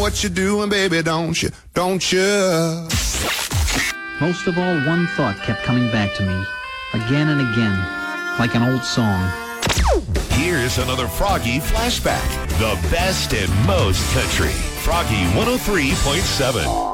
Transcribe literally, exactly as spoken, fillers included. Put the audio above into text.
what you're doing, baby, don't you? Don't you? Most of all, one thought kept coming back to me, again and again, like an old song. Here's another Froggy flashback. The best and most country. Froggy one oh three point seven.